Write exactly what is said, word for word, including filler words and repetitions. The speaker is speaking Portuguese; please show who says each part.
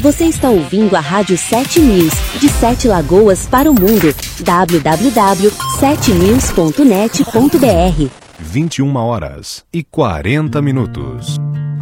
Speaker 1: Você está ouvindo a Rádio sete News, de Sete Lagoas para o mundo. w w w ponto sete news ponto net ponto b r
Speaker 2: vinte e uma horas e quarenta minutos.